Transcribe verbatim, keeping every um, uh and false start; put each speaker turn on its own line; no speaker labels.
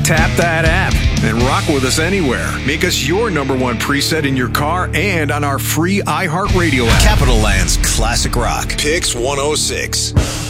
Tap that app and rock with us anywhere. Make us your number one preset in your car and on our free iHeartRadio app.
Capital Land's Classic Rock. Pix one oh six.